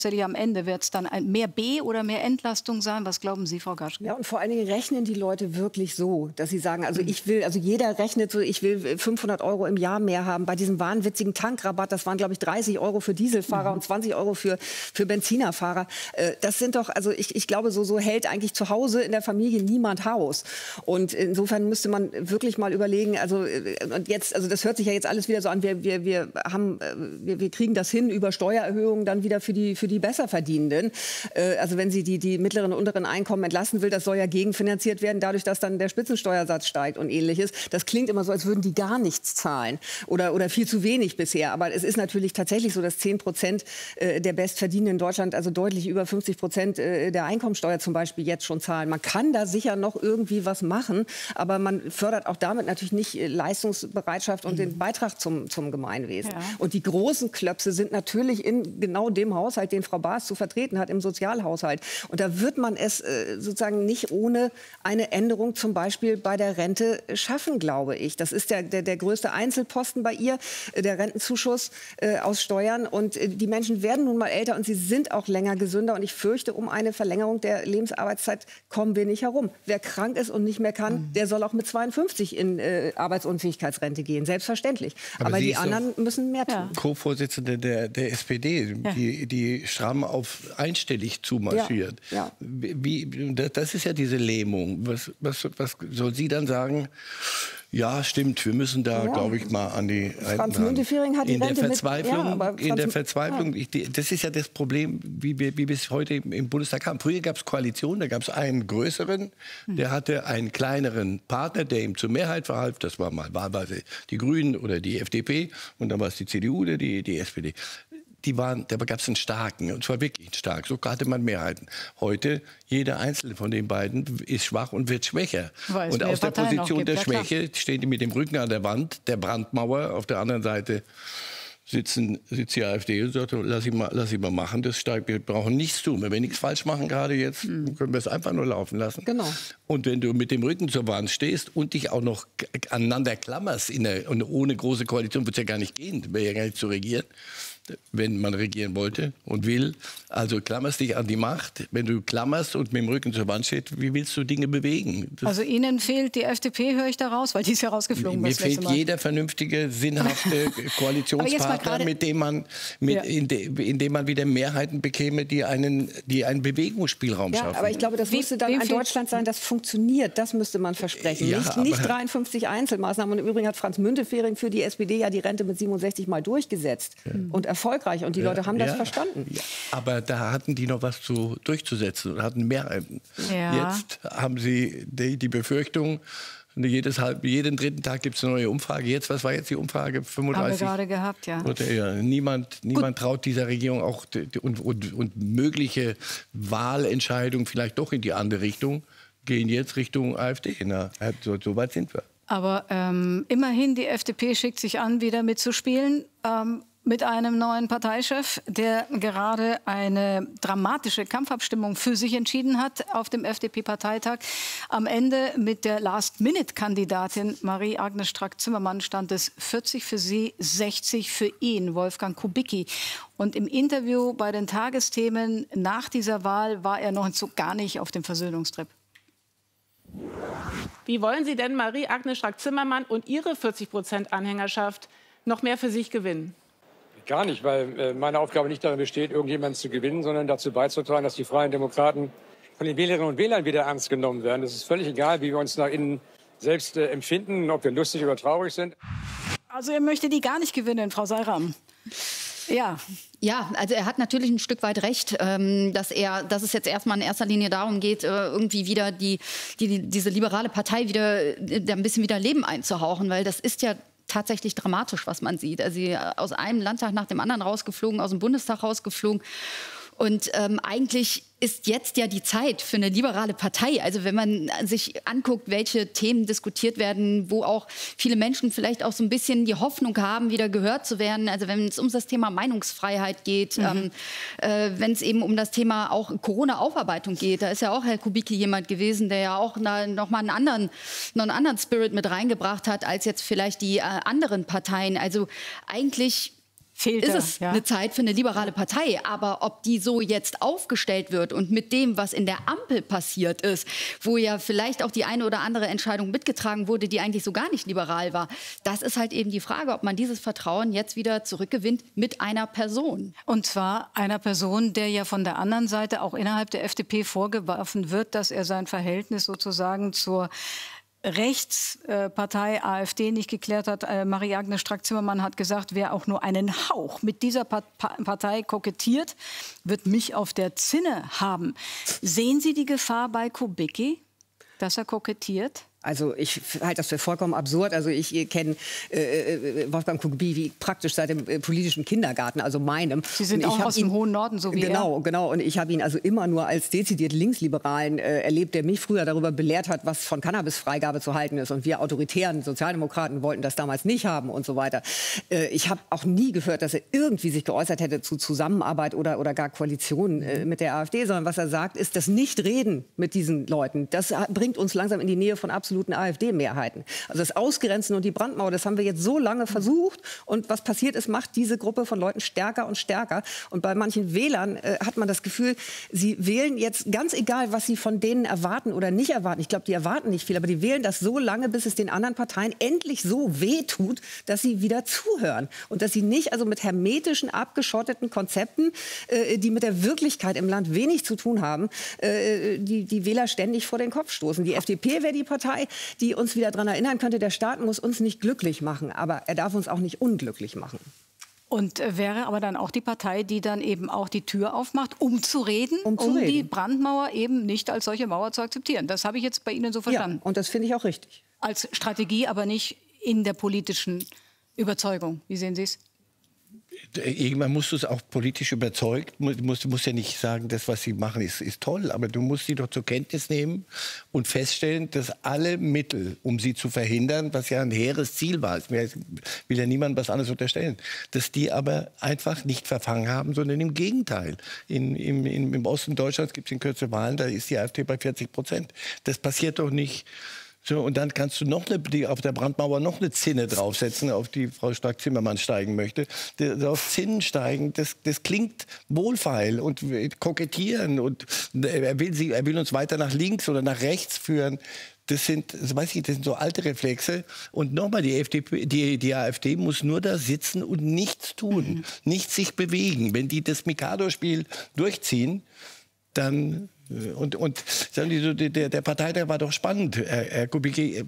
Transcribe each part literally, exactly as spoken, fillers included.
am Ende wird es dann ein mehr B oder mehr Entlastung sein? Was glauben Sie, Frau Gaschke? Ja, und vor allen Dingen rechnen die Leute wirklich so, dass sie sagen, also ich will, also jeder rechnet so, ich will fünfhundert Euro im Jahr mehr haben. Bei diesem wahnwitzigen Tankrabatt, das waren, glaube ich, dreißig Euro für Dieselfahrer mhm. und zwanzig Euro für, für Benzinerfahrer. Äh, das sind doch, also ich, ich glaube, so, so hält eigentlich zu Hause in der Familie niemand Haus. Und insofern müsste man wirklich mal überlegen, also und jetzt, also das hört sich ja jetzt alles wieder so an, wir, wir, wir haben, wir, wir kriegen das hin über Steuererhöhungen dann wieder für die, für die Besserverdienenden. Äh, also wenn sie die, die mittleren und unteren Einkommen entlasten will, das soll ja gegenfinanziert werden, dadurch, dass dann der Spitzensteuersatz steigt und Ähnliches. Das klingt immer so, als würden die gar nichts zahlen oder, oder viel zu wenig bisher. Aber es ist natürlich tatsächlich so, dass zehn Prozent der Bestverdienenden in Deutschland, also deutlich über fünfzig Prozent der Einkommensteuer zum Beispiel jetzt schon zahlen. Man kann da sicher noch irgendwie was machen, aber man fördert auch damit natürlich nicht Leistungsbereitschaft und mhm. den Beitrag zum, zum Gemeinwesen. Ja. Und die großen Klöpse sind natürlich in genau dem Haushalt, den Frau Baas zu vertreten hat, im Sozialhaushalt. Und da wird man es äh, sozusagen nicht ohne eine Änderung zum Beispiel bei der Rente schaffen, glaube ich. Das ist der, der, der größte Einzelposten bei ihr, äh, der Rentenzuschuss äh, aus Steuern. Und äh, die Menschen werden nun mal älter und sie sind auch länger gesünder. Und ich fürchte, um eine Verlängerung der Lebensarbeitszeit kommen wir nicht herum. Wer krank ist und nicht mehr kann, mhm. der soll auch mit zweiundfünfzig in äh, Arbeitsunfähigkeitsrente gehen. Selbstverständlich. Aber, Aber die anderen müssen mehr tun. Ja. Co-Vorsitzende der, der S P D, ja. die, die stramm auf einstellig zumarschiert. Ja. Ja. Wie, das ist ja diese Lähmung. Was, was, was soll sie dann sagen? Ja, stimmt. Wir müssen da, ja. glaube ich, mal an die Franz Müntefering hat die in Rente der Verzweiflung, mit, ja, in der Verzweiflung. Ja. Ich, das ist ja das Problem, wie wir, wie wir es heute im Bundestag haben. Früher gab es Koalitionen, da gab es einen größeren, hm. der hatte einen kleineren Partner, der ihm zur Mehrheit verhalf. Das war mal wahlweise die Grünen oder die F D P und dann war es die C D U oder die, die S P D. Die waren, da gab es einen starken, und zwar wirklich stark. So hatte man Mehrheiten. Heute, jeder einzelne von den beiden ist schwach und wird schwächer. Weiß, und aus der Parteien Position der ja, Schwäche klar. stehen die mit dem Rücken an der Wand, der Brandmauer. Auf der anderen Seite sitzen, sitzt die AfD und sagt, lass ihn mal, lass ihn mal machen. Das steigt, wir brauchen nichts tun. Wenn wir nichts falsch machen gerade jetzt, mhm. können wir es einfach nur laufen lassen. Genau. Und wenn du mit dem Rücken zur Wand stehst und dich auch noch aneinander klammerst, in der, und ohne große Koalition wird es ja gar nicht gehen, wäre ja gar nicht zu regieren, wenn man regieren wollte und will. Also klammerst dich an die Macht. Wenn du klammerst und mit dem Rücken zur Wand stehst, wie willst du Dinge bewegen? Das also Ihnen fehlt die F D P, höre ich daraus, weil die ist ja rausgeflogen. Mir fehlt jeder vernünftige, sinnhafte Koalitionspartner, mit dem man, mit, ja. in, de, in dem man wieder Mehrheiten bekäme, die einen, die einen Bewegungsspielraum ja, schaffen. Aber ich glaube, das müsste dann ein Deutschland sein, das funktioniert. Das müsste man versprechen. Ja, nicht, nicht dreiundfünfzig Einzelmaßnahmen. Und im Übrigen hat Franz Müntefering für die S P D ja die Rente mit siebenundsechzig Mal durchgesetzt. Ja. Und erfolgreich. Und die Leute haben ja, das verstanden. Ja. Aber da hatten die noch was zu, durchzusetzen und hatten Mehrheiten. Ja. Jetzt haben sie die, die Befürchtung, jedes halb, jeden dritten Tag gibt es eine neue Umfrage. Jetzt, was war jetzt die Umfrage? fünfunddreißig? Haben wir gerade gehabt, ja. Oder, ja niemand, niemand traut dieser Regierung auch und, und, und mögliche Wahlentscheidungen vielleicht doch in die andere Richtung gehen jetzt Richtung AfD. Na, so, so weit sind wir. Aber ähm, immerhin, die F D P schickt sich an, wieder mitzuspielen. Ähm, mit einem neuen Parteichef, der gerade eine dramatische Kampfabstimmung für sich entschieden hat auf dem F D P-Parteitag. Am Ende mit der Last-Minute-Kandidatin Marie-Agnes Strack-Zimmermann stand es vierzig für sie, sechzig für ihn, Wolfgang Kubicki. Und im Interview bei den Tagesthemen nach dieser Wahl war er noch so gar nicht auf dem Versöhnungstrip. Wie wollen Sie denn Marie-Agnes Strack-Zimmermann und ihre vierzig Prozent Anhängerschaft noch mehr für sich gewinnen? Gar nicht, weil äh, meine Aufgabe nicht darin besteht, irgendjemanden zu gewinnen, sondern dazu beizutragen, dass die Freien Demokraten von den Wählerinnen und Wählern wieder ernst genommen werden. Es ist völlig egal, wie wir uns nach innen selbst äh, empfinden, ob wir lustig oder traurig sind. Also er möchte die gar nicht gewinnen, Frau Seiram. Ja. Ja, also er hat natürlich ein Stück weit recht, ähm, dass er, dass es jetzt erstmal in erster Linie darum geht, äh, irgendwie wieder die, die, diese liberale Partei wieder äh, ein bisschen wieder Leben einzuhauchen, weil das ist ja tatsächlich dramatisch, was man sieht. Also sie aus einem Landtag nach dem anderen rausgeflogen, aus dem Bundestag rausgeflogen. Und ähm, eigentlich ist jetzt ja die Zeit für eine liberale Partei. Also wenn man sich anguckt, welche Themen diskutiert werden, wo auch viele Menschen vielleicht auch so ein bisschen die Hoffnung haben, wieder gehört zu werden. Also wenn es um das Thema Meinungsfreiheit geht, mhm. ähm, äh, wenn es eben um das Thema auch Corona-Aufarbeitung geht. Da ist ja auch Herr Kubicki jemand gewesen, der ja auch na, noch mal einen anderen, noch einen anderen Spirit mit reingebracht hat, als jetzt vielleicht die äh, anderen Parteien. Also eigentlich Fehlte, ist es ja. eine Zeit für eine liberale Partei. Aber ob die so jetzt aufgestellt wird und mit dem, was in der Ampel passiert ist, wo ja vielleicht auch die eine oder andere Entscheidung mitgetragen wurde, die eigentlich so gar nicht liberal war, das ist halt eben die Frage, ob man dieses Vertrauen jetzt wieder zurückgewinnt mit einer Person. Und zwar einer Person, der ja von der anderen Seite auch innerhalb der F D P vorgeworfen wird, dass er sein Verhältnis sozusagen zur Rechtspartei A f D nicht geklärt hat. Äh, Marie-Agnes Strack-Zimmermann hat gesagt, wer auch nur einen Hauch mit dieser pa pa Partei kokettiert, wird mich auf der Zinne haben. Sehen Sie die Gefahr bei Kubicki, dass er kokettiert? Also ich halte das für vollkommen absurd. Also ich kenne äh, Wolfgang Kubicki praktisch seit dem äh, politischen Kindergarten, also meinem. Sie sind auch aus ihn, dem hohen Norden, so wie genau, er. Genau, und ich habe ihn also immer nur als dezidiert Linksliberalen äh, erlebt, der mich früher darüber belehrt hat, was von Cannabisfreigabe zu halten ist. Und wir autoritären Sozialdemokraten wollten das damals nicht haben und so weiter. Äh, ich habe auch nie gehört, dass er irgendwie sich geäußert hätte zu Zusammenarbeit oder, oder gar Koalition äh, mit der AfD, sondern was er sagt, ist, das Nicht-Reden mit diesen Leuten, das bringt uns langsam in die Nähe von absoluten AfD-Mehrheiten. Also das Ausgrenzen und die Brandmauer, das haben wir jetzt so lange versucht. Und was passiert ist, macht diese Gruppe von Leuten stärker und stärker. Und bei manchen Wählern äh, hat man das Gefühl, sie wählen jetzt ganz egal, was sie von denen erwarten oder nicht erwarten. Ich glaube, die erwarten nicht viel, aber die wählen das so lange, bis es den anderen Parteien endlich so wehtut, dass sie wieder zuhören. Und dass sie nicht also mit hermetischen, abgeschotteten Konzepten, äh, die mit der Wirklichkeit im Land wenig zu tun haben, äh, die, die Wähler ständig vor den Kopf stoßen. Die F D P wäre die Partei, die uns wieder daran erinnern könnte, der Staat muss uns nicht glücklich machen, aber er darf uns auch nicht unglücklich machen. Und äh, wäre aber dann auch die Partei, die dann eben auch die Tür aufmacht, um zu reden, um, zu um reden. die Brandmauer eben nicht als solche Mauer zu akzeptieren. Das habe ich jetzt bei Ihnen so verstanden. Ja, und das finde ich auch richtig. Als Strategie, aber nicht in der politischen Überzeugung. Wie sehen Sie es? Irgendwann musst du es auch politisch überzeugt. Du musst, musst ja nicht sagen, das, was sie machen, ist, ist toll. Aber du musst sie doch zur Kenntnis nehmen und feststellen, dass alle Mittel, um sie zu verhindern, was ja ein hehres Ziel war, ich will ja niemandem was anderes unterstellen, dass die aber einfach nicht verfangen haben, sondern im Gegenteil. In, im, Im Osten Deutschlands gibt es in Kürze Wahlen, da ist die AfD bei vierzig Prozent. Das passiert doch nicht. So, und dann kannst du noch eine, die, auf der Brandmauer noch eine Zinne draufsetzen, auf die Frau Strack-Zimmermann steigen möchte. Die, auf Zinnen steigen, das, das klingt wohlfeil und kokettieren. Und er will, sie, er will uns weiter nach links oder nach rechts führen. Das sind, das weiß ich, das sind so alte Reflexe. Und nochmal, die, F D P, die, die AfD muss nur da sitzen und nichts tun, mhm. nichts sich bewegen. Wenn die das Mikado-Spiel durchziehen, dann... Und, und der, der Parteitag war doch spannend. Herr Kubicki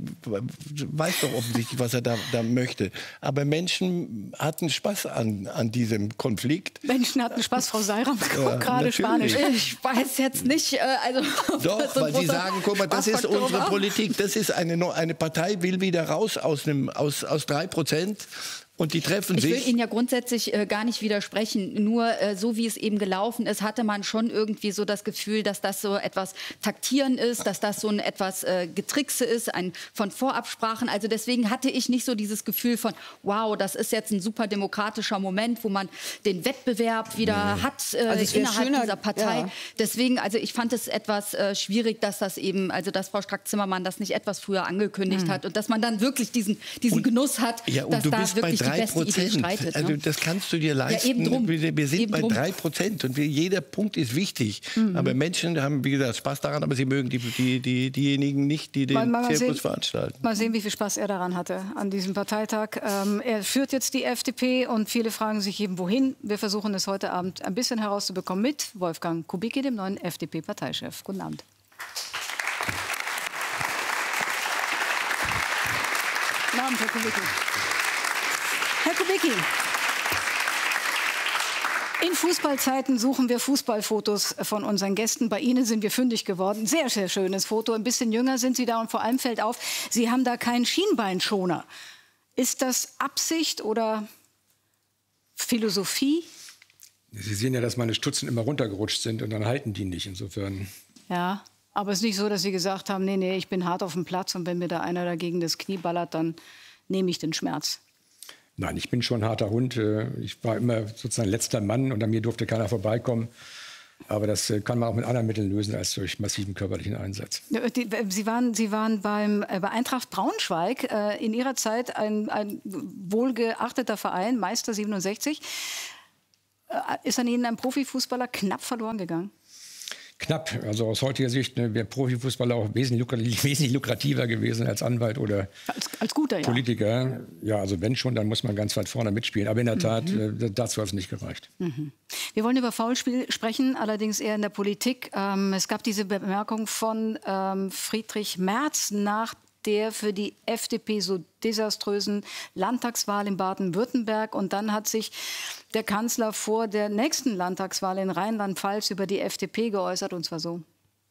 weiß doch offensichtlich, was er da, da möchte. Aber Menschen hatten Spaß an, an diesem Konflikt. Menschen hatten Spaß, Frau Seiram, ja, gerade Spanisch. Ich weiß jetzt nicht. Äh, also, doch, weil Sie sagen, guck mal, das ist unsere Politik. Das ist eine, eine Partei, will wieder raus aus, einem, aus, aus drei Prozent. Und die treffen ich sich. Ich will Ihnen ja grundsätzlich äh, gar nicht widersprechen. Nur äh, so wie es eben gelaufen ist, hatte man schon irgendwie so das Gefühl, dass das so etwas Taktieren ist, dass das so ein etwas äh, Getrickse ist, ein von Vorabsprachen. Also deswegen hatte ich nicht so dieses Gefühl von, wow, das ist jetzt ein super demokratischer Moment, wo man den Wettbewerb wieder nee. hat äh, also innerhalb schöner, dieser Partei. Ja. Deswegen, also ich fand es etwas äh, schwierig, dass das eben, also dass Frau Strack-Zimmermann das nicht etwas früher angekündigt mhm. hat und dass man dann wirklich diesen, diesen und, Genuss hat, ja, dass da wirklich drei Prozent. Also ne? Das kannst du dir leisten. Ja, eben drum. Wir, wir sind eben bei drum. drei Prozent und wir, jeder Punkt ist wichtig. Mhm. Aber Menschen haben, wie gesagt, Spaß daran, aber sie mögen die, die, die, diejenigen nicht, die den mal, mal Zirkus sehen, veranstalten. Mal sehen, wie viel Spaß er daran hatte, an diesem Parteitag. Ähm, er führt jetzt die F D P und viele fragen sich eben, wohin. Wir versuchen es heute Abend ein bisschen herauszubekommen mit Wolfgang Kubicki, dem neuen F D P-Parteichef. Guten Abend. Guten Abend, Herr Kubicki. Herr Kubicki, in Fußballzeiten suchen wir Fußballfotos von unseren Gästen. Bei Ihnen sind wir fündig geworden. Sehr, sehr schönes Foto. Ein bisschen jünger sind Sie da und vor allem fällt auf, Sie haben da keinen Schienbeinschoner. Ist das Absicht oder Philosophie? Sie sehen ja, dass meine Stutzen immer runtergerutscht sind und dann halten die nicht. Insofern. Ja, aber es ist nicht so, dass Sie gesagt haben, nee, nee, ich bin hart auf dem Platz und wenn mir da einer dagegen das Knie ballert, dann nehme ich den Schmerz. Nein, ich bin schon ein harter Hund. Ich war immer sozusagen letzter Mann und an mir durfte keiner vorbeikommen. Aber das äh, kann man auch mit anderen Mitteln lösen als durch massiven körperlichen Einsatz. Die, Sie, waren, Sie waren beim, äh, bei Eintracht Braunschweig äh, in Ihrer Zeit ein, ein wohlgeachteter Verein, Meister siebenundsechzig. Äh, ist an Ihnen ein Profifußballer knapp verloren gegangen? Knapp. Also aus heutiger Sicht ne, wäre Profifußballer auch wesentlich, lukrativ, wesentlich lukrativer gewesen als Anwalt oder als, als guter, ja. Politiker. Ja, also wenn schon, dann muss man ganz weit vorne mitspielen. Aber in der Tat, mhm. äh, dazu hat es nicht gereicht. Mhm. Wir wollen über Foulspiel sprechen, allerdings eher in der Politik. Ähm, es gab diese Bemerkung von ähm, Friedrich Merz nach der für die F D P so desaströsen Landtagswahl in Baden-Württemberg. Und dann hat sich der Kanzler vor der nächsten Landtagswahl in Rheinland-Pfalz über die F D P geäußert, und zwar so.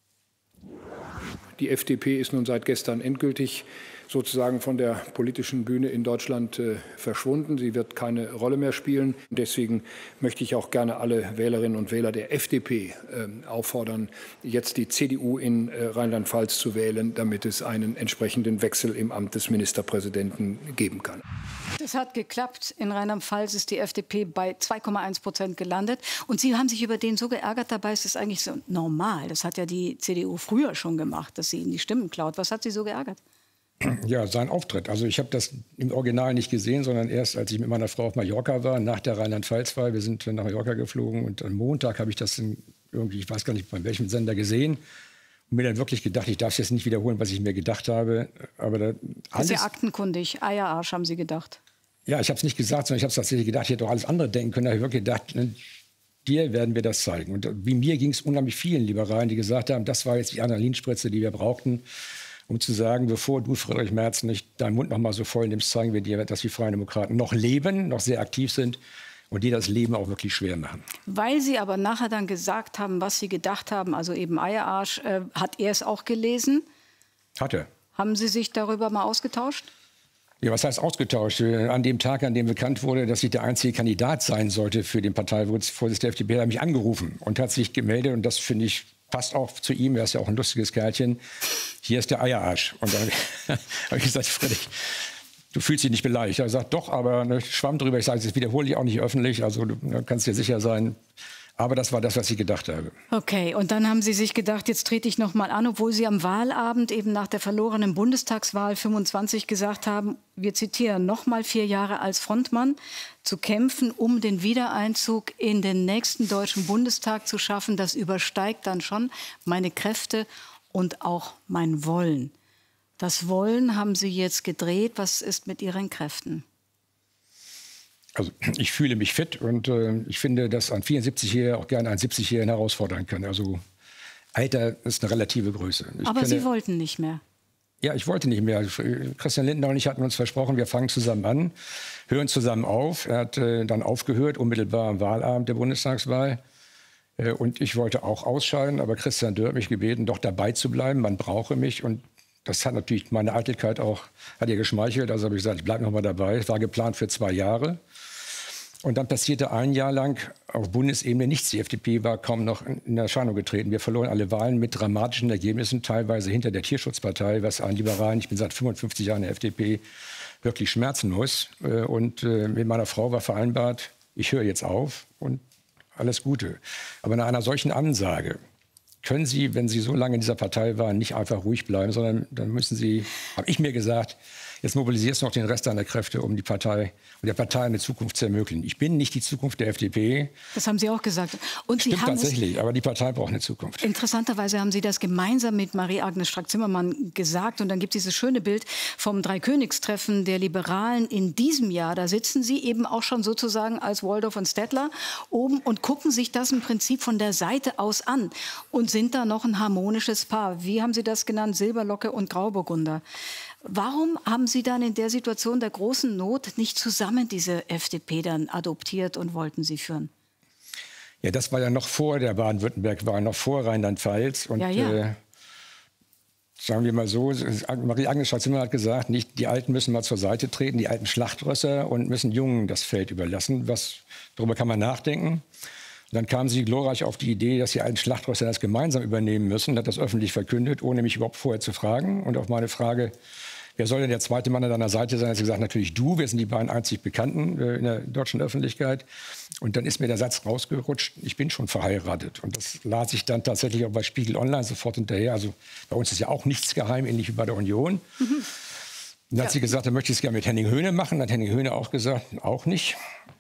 Die F D P ist nun seit gestern endgültig sozusagen von der politischen Bühne in Deutschland äh, verschwunden. Sie wird keine Rolle mehr spielen. Deswegen möchte ich auch gerne alle Wählerinnen und Wähler der F D P äh, auffordern, jetzt die C D U in äh, Rheinland-Pfalz zu wählen, damit es einen entsprechenden Wechsel im Amt des Ministerpräsidenten geben kann. Das hat geklappt. In Rheinland-Pfalz ist die F D P bei zwei Komma eins Prozent gelandet. Und Sie haben sich über den so geärgert, dabei ist es eigentlich so normal. Das hat ja die C D U früher schon gemacht, dass sie ihnen die Stimmen klaut. Was hat Sie so geärgert? Ja, sein Auftritt. Also ich habe das im Original nicht gesehen, sondern erst, als ich mit meiner Frau auf Mallorca war, nach der Rheinland-Pfalz-Wahl. Wir sind nach Mallorca geflogen und am Montag habe ich das irgendwie, ich weiß gar nicht, bei welchem Sender gesehen. Und mir dann wirklich gedacht, ich darf es jetzt nicht wiederholen, was ich mir gedacht habe. Aber da, alles, sehr aktenkundig, Eierarsch, haben Sie gedacht. Ja, ich habe es nicht gesagt, sondern ich habe es tatsächlich gedacht, ich hätte auch alles andere denken können. Da habe ich wirklich gedacht, dir werden wir das zeigen. Und wie mir ging es unheimlich vielen Liberalen, die gesagt haben, das war jetzt die Adrenalinspritze, die wir brauchten, um zu sagen, bevor du, Friedrich Merz, nicht deinen Mund noch mal so voll nimmst, zeigen wir dir, dass die Freien Demokraten noch leben, noch sehr aktiv sind und dir das Leben auch wirklich schwer machen. Weil Sie aber nachher dann gesagt haben, was Sie gedacht haben, also eben Eierarsch, äh, hat er es auch gelesen? Hat er. Haben Sie sich darüber mal ausgetauscht? Ja, was heißt ausgetauscht? An dem Tag, an dem bekannt wurde, dass ich der einzige Kandidat sein sollte für den Parteivorsitz der F D P, hat er mich angerufen und hat sich gemeldet. Und das finde ich passt auch zu ihm. Er ist ja auch ein lustiges Kerlchen. Hier ist der Eierarsch. Und dann habe ich gesagt, Friedrich, du fühlst dich nicht beleidigt. Er sagt, doch, aber ne, schwamm drüber. Ich sage, das wiederhole ich auch nicht öffentlich. Also du ne, kannst dir sicher sein. Aber das war das, was ich gedacht habe. Okay, und dann haben Sie sich gedacht, jetzt trete ich noch mal an, obwohl Sie am Wahlabend eben nach der verlorenen Bundestagswahl fünfundzwanzig gesagt haben, wir zitieren, noch mal vier Jahre als Frontmann zu kämpfen, um den Wiedereinzug in den nächsten Deutschen Bundestag zu schaffen. Das übersteigt dann schon meine Kräfte und auch mein Wollen. Das Wollen haben Sie jetzt gedreht. Was ist mit Ihren Kräften? Also ich fühle mich fit und äh, ich finde, dass ein vierundsiebzigjähriger auch gerne einen siebzigjährigen herausfordern kann. Also Alter ist eine relative Größe. Ich Aber kenne, Sie wollten nicht mehr. Ja, ich wollte nicht mehr. Christian Lindner und ich hatten uns versprochen, wir fangen zusammen an, hören zusammen auf. Er hat äh, dann aufgehört, unmittelbar am Wahlabend der Bundestagswahl. Äh, und ich wollte auch ausscheiden, aber Christian Dörr hat mich gebeten, doch dabei zu bleiben. Man brauche mich und das hat natürlich meine Eitelkeit auch, hat ihr geschmeichelt. Also habe ich gesagt, ich bleibe noch mal dabei. Es war geplant für zwei Jahre. Und dann passierte ein Jahr lang auf Bundesebene nichts. Die F D P war kaum noch in Erscheinung getreten. Wir verloren alle Wahlen mit dramatischen Ergebnissen, teilweise hinter der Tierschutzpartei, was einen Liberalen, ich bin seit fünfundfünfzig Jahren in der F D P, wirklich schmerzen muss. Und mit meiner Frau war vereinbart, ich höre jetzt auf und alles Gute. Aber nach einer solchen Ansage können Sie, wenn Sie so lange in dieser Partei waren, nicht einfach ruhig bleiben, sondern dann müssen Sie, habe ich mir gesagt, jetzt mobilisierst du noch den Rest deiner Kräfte, um die Partei und der Partei eine Zukunft zu ermöglichen. Ich bin nicht die Zukunft der F D P. Das haben Sie auch gesagt. Und Sie Stimmt haben tatsächlich, aber die Partei braucht eine Zukunft. Interessanterweise haben Sie das gemeinsam mit Marie-Agnes Strack-Zimmermann gesagt. Und dann gibt es dieses schöne Bild vom Dreikönigstreffen der Liberalen in diesem Jahr. Da sitzen Sie eben auch schon sozusagen als Waldorf und Stettler oben und gucken sich das im Prinzip von der Seite aus an und sind da noch ein harmonisches Paar. Wie haben Sie das genannt? Silberlocke und Grauburgunder. Warum haben Sie dann in der Situation der großen Not nicht zusammen diese F D P dann adoptiert und wollten sie führen? Ja, das war ja noch vor der Baden-Württemberg-Wahl, noch vor Rheinland-Pfalz. Und ja, ja. Äh, sagen wir mal so, Marie-Agnes Strack-Zimmermann hat gesagt, nicht, die Alten müssen mal zur Seite treten, die alten Schlachtrösser, und müssen Jungen das Feld überlassen. Was, darüber kann man nachdenken. Und dann kam sie glorreich auf die Idee, dass die alten Schlachtrösser das gemeinsam übernehmen müssen, hat das öffentlich verkündet, ohne mich überhaupt vorher zu fragen. Und auf meine Frage, wer soll denn der zweite Mann an deiner Seite sein? Er hat gesagt, natürlich du, wir sind die beiden einzig Bekannten äh, in der deutschen Öffentlichkeit. Und dann ist mir der Satz rausgerutscht, ich bin schon verheiratet. Und das las ich dann tatsächlich auch bei Spiegel Online sofort hinterher. Also bei uns ist ja auch nichts geheim, ähnlich wie bei der Union. Mhm. Dann hat ja. sie gesagt, dann möchte ich es gerne mit Henning Höhne machen. Dann hat Henning Höhne auch gesagt, auch nicht.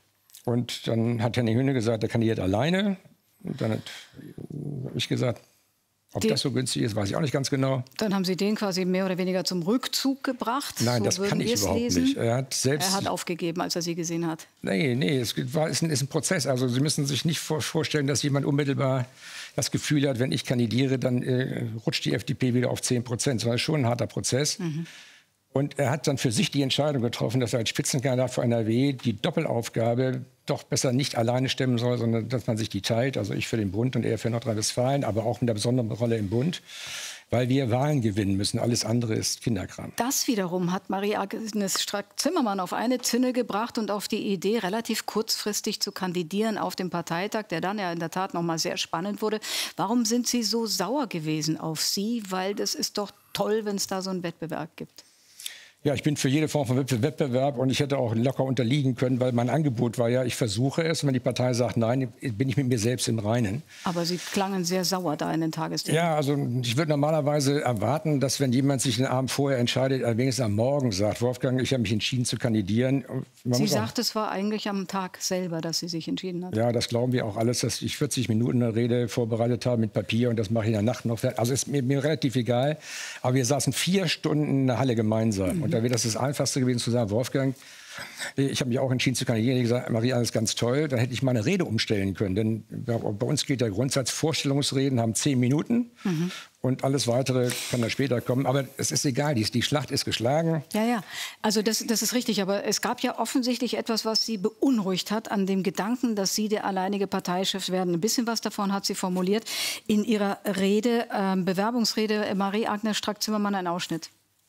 Und dann hat Henning Höhne gesagt, er kandidiert alleine. Und dann habe ich gesagt, ob die, das so günstig ist, weiß ich auch nicht ganz genau. Dann haben Sie den quasi mehr oder weniger zum Rückzug gebracht? Nein, so das kann ich überhaupt lesen. nicht. Er hat, selbst, er hat aufgegeben, als er Sie gesehen hat. Nee, nee, es war, ist, ein, ist ein Prozess. Also Sie müssen sich nicht vor, vorstellen, dass jemand unmittelbar das Gefühl hat, wenn ich kandidiere, dann äh, rutscht die F D P wieder auf zehn Prozent. Das war schon ein harter Prozess. Mhm. Und er hat dann für sich die Entscheidung getroffen, dass er als Spitzenkandidat für N R W die Doppelaufgabe doch besser nicht alleine stemmen soll, sondern dass man sich die teilt. Also ich für den Bund und er für Nordrhein-Westfalen, aber auch mit einer besonderen Rolle im Bund, weil wir Wahlen gewinnen müssen. Alles andere ist Kinderkram. Das wiederum hat Marie-Agnes Strack-Zimmermann auf eine Zinne gebracht und auf die Idee, relativ kurzfristig zu kandidieren auf dem Parteitag, der dann ja in der Tat noch mal sehr spannend wurde. Warum sind Sie so sauer gewesen auf Sie? Weil das ist doch toll, wenn es da so einen Wettbewerb gibt. Ja, ich bin für jede Form von Wettbewerb und ich hätte auch locker unterliegen können, weil mein Angebot war ja, ich versuche es. Und wenn die Partei sagt nein, bin ich mit mir selbst im Reinen. Aber Sie klangen sehr sauer da in den Tagesthemen. Ja, also ich würde normalerweise erwarten, dass wenn jemand sich den Abend vorher entscheidet, wenigstens am Morgen sagt, Wolfgang, ich habe mich entschieden zu kandidieren. Man Sie sagt, es war eigentlich am Tag selber, dass Sie sich entschieden hat. Ja, das glauben wir auch alles, dass ich vierzig Minuten eine Rede vorbereitet habe mit Papier und das mache ich in der Nacht noch. Also ist mir, mir relativ egal. Aber wir saßen vier Stunden in der Halle gemeinsam. Mhm. Und da wäre das das Einfachste gewesen zu sagen, Wolfgang, ich habe mich auch entschieden zu kandidieren. Ich gesagt, Maria, das ist ganz toll. Dann hätte ich meine Rede umstellen können. Denn bei uns gilt der Grundsatz, Vorstellungsreden haben zehn Minuten. Mhm. Und alles Weitere kann da später kommen. Aber es ist egal, die, die Schlacht ist geschlagen. Ja, ja, also das, das ist richtig. Aber es gab ja offensichtlich etwas, was Sie beunruhigt hat an dem Gedanken, dass Sie der alleinige Parteichef werden. Ein bisschen was davon hat sie formuliert in ihrer Rede, äh, Bewerbungsrede Marie-Agnes Strack-Zimmermann, ein Ausschnitt.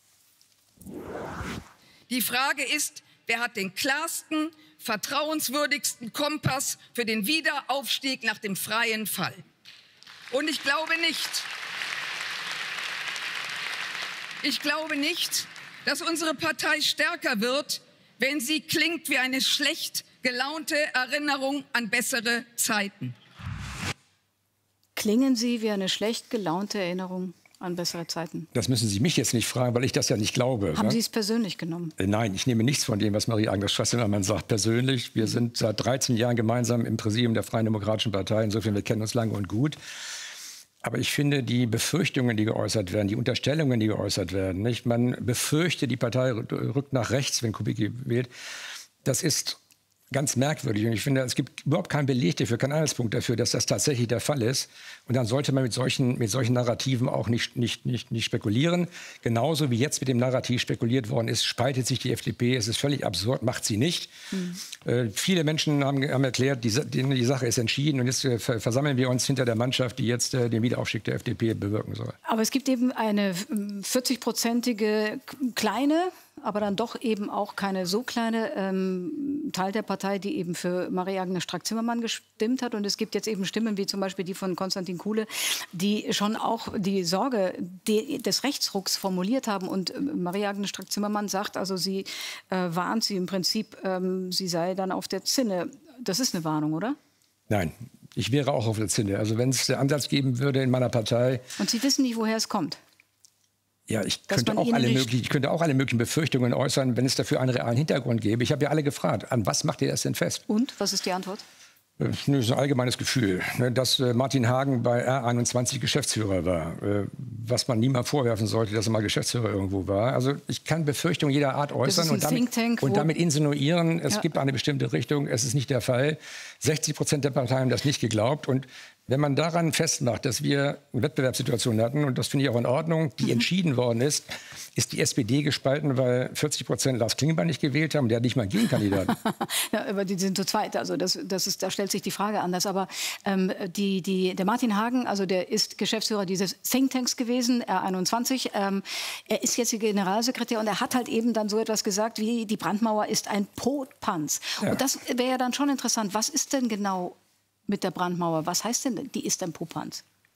Die Frage ist, wer hat den klarsten, vertrauenswürdigsten Kompass für den Wiederaufstieg nach dem freien Fall? Und ich glaube nicht, ich glaube nicht, dass unsere Partei stärker wird, wenn sie klingt wie eine schlecht gelaunte Erinnerung an bessere Zeiten. Klingen Sie wie eine schlecht gelaunte Erinnerung an bessere Zeiten? Das müssen Sie mich jetzt nicht fragen, weil ich das ja nicht glaube. Haben ne? Sie es persönlich genommen? Nein, ich nehme nichts von dem, was Marie-Agnes Strack-Zimmermann sagt, persönlich. Wir sind seit dreizehn Jahren gemeinsam im Präsidium der Freien Demokratischen Partei. Insofern, wir kennen uns lange und gut. Aber ich finde, die Befürchtungen, die geäußert werden, die Unterstellungen, die geäußert werden, nicht? Man befürchtet, die Partei rückt nach rechts, wenn Kubicki wählt. Das ist ganz merkwürdig. Und ich finde, es gibt überhaupt keinen Beleg dafür, keinen Anhaltspunkt dafür, dass das tatsächlich der Fall ist. Und dann sollte man mit solchen, mit solchen Narrativen auch nicht, nicht, nicht, nicht spekulieren. Genauso wie jetzt mit dem Narrativ spekuliert worden ist, spaltet sich die F D P. Es ist völlig absurd, macht sie nicht. Mhm. Äh, viele Menschen haben, haben erklärt, die, die, die Sache ist entschieden. Und jetzt äh, versammeln wir uns hinter der Mannschaft, die jetzt äh, den Wiederaufstieg der F D P bewirken soll. Aber es gibt eben eine vierzig-prozentige kleine, aber dann doch eben auch keine so kleine ähm, Teil der Partei, die eben für Marie-Agnes Strack-Zimmermann gestimmt hat. Und es gibt jetzt eben Stimmen wie zum Beispiel die von Konstantin Kuhle, die schon auch die Sorge de des Rechtsrucks formuliert haben. Und äh, Marie-Agnes Strack-Zimmermann sagt, also sie äh, warnt sie im Prinzip, ähm, sie sei dann auf der Zinne. Das ist eine Warnung, oder? Nein, ich wäre auch auf der Zinne. Also wenn es den Ansatz geben würde in meiner Partei. Und Sie wissen nicht, woher es kommt? Ja, ich könnte, auch alle möglichen, ich könnte auch alle möglichen Befürchtungen äußern, wenn es dafür einen realen Hintergrund gäbe. Ich habe ja alle gefragt, an was macht ihr das denn fest? Und, was ist die Antwort? Das ist ein allgemeines Gefühl, dass Martin Hagen bei R einundzwanzig Geschäftsführer war. Was man niemandem vorwerfen sollte, dass er mal Geschäftsführer irgendwo war. Also ich kann Befürchtungen jeder Art äußern und damit, und damit insinuieren, es ja. gibt eine bestimmte Richtung. Es ist nicht der Fall. sechzig Prozent der Parteien haben das nicht geglaubt. Und wenn man daran festmacht, dass wir eine Wettbewerbssituation hatten, und das finde ich auch in Ordnung, die mhm. entschieden worden ist, ist die S P D gespalten, weil vierzig Prozent Lars Klingbeil nicht gewählt haben. Der hat nicht mal einen Gegenkandidaten. Ja, aber die sind zu zweit. Also das, das ist, da stellt sich die Frage anders. Aber ähm, die, die, der Martin Hagen, also der ist Geschäftsführer dieses Thinktanks gewesen, R einundzwanzig. Ähm, er ist jetzt Generalsekretär und er hat halt eben dann so etwas gesagt wie, die Brandmauer ist ein Popanz. Ja. Und das wäre ja dann schon interessant. Was ist denn genau mit der Brandmauer? Was heißt denn, die ist ein Popanz?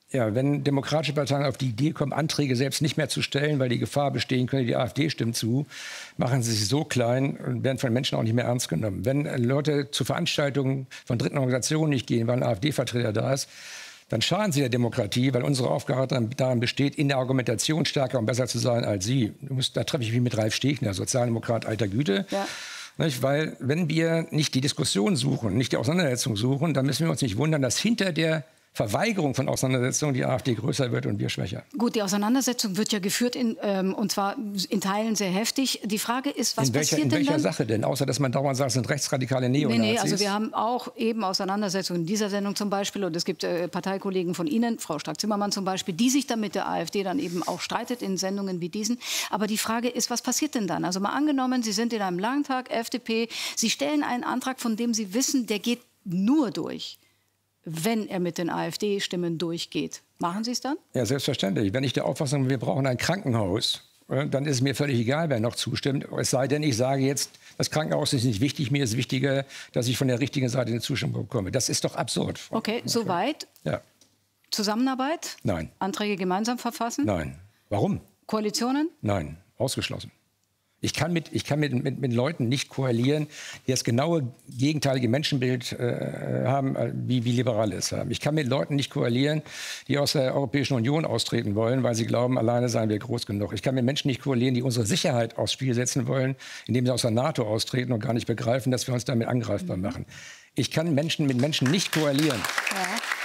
Ja, wenn demokratische Parteien auf die Idee kommen, Anträge selbst nicht mehr zu stellen, weil die Gefahr bestehen könnte, die AfD stimmt zu, machen sie sich so klein und werden von Menschen auch nicht mehr ernst genommen. Wenn Leute zu Veranstaltungen von dritten Organisationen nicht gehen, weil ein AfD-Vertreter da ist, dann schaden sie der Demokratie, weil unsere Aufgabe darin besteht, in der Argumentation stärker und besser zu sein als sie. Du musst, da treffe ich mich mit Ralf Stegner, Sozialdemokrat alter Güte. Ja. Nicht? Weil wenn wir nicht die Diskussion suchen, nicht die Auseinandersetzung suchen, dann müssen wir uns nicht wundern, dass hinter der Verweigerung von Auseinandersetzungen die AfD größer wird und wir schwächer. Gut, die Auseinandersetzung wird ja geführt, in, ähm, und zwar in Teilen sehr heftig. Die Frage ist, was in welcher, passiert in denn welcher dann? Sache denn? Außer, dass man dauernd sagt, es sind rechtsradikale Neonazis. Nee, nee, also wir haben auch eben Auseinandersetzungen in dieser Sendung zum Beispiel. Und es gibt äh, Parteikollegen von Ihnen, Frau Strack-Zimmermann zum Beispiel, die sich dann mit der AfD dann eben auch streitet in Sendungen wie diesen. Aber die Frage ist, was passiert denn dann? Also mal angenommen, Sie sind in einem Landtag, F D P, Sie stellen einen Antrag, von dem Sie wissen, der geht nur durch, wenn er mit den AfD-Stimmen durchgeht. Machen Sie es dann? Ja, selbstverständlich. Wenn ich der Auffassung bin, wir brauchen ein Krankenhaus, dann ist es mir völlig egal, wer noch zustimmt. Es sei denn, ich sage jetzt, das Krankenhaus ist nicht wichtig, mir ist wichtiger, dass ich von der richtigen Seite eine Zustimmung bekomme. Das ist doch absurd. Okay, soweit? Ja. Zusammenarbeit? Nein. Anträge gemeinsam verfassen? Nein. Warum? Koalitionen? Nein, ausgeschlossen. Ich kann mit, ich kann mit, mit, mit Leuten nicht koalieren, die das genaue gegenteilige Menschenbild äh, haben, wie, wie Liberale es haben. Ich kann mit Leuten nicht koalieren, die aus der Europäischen Union austreten wollen, weil sie glauben, alleine seien wir groß genug. Ich kann mit Menschen nicht koalieren, die unsere Sicherheit aufs Spiel setzen wollen, indem sie aus der NATO austreten und gar nicht begreifen, dass wir uns damit angreifbar machen. Ich kann Menschen mit Menschen nicht koalieren. Ja.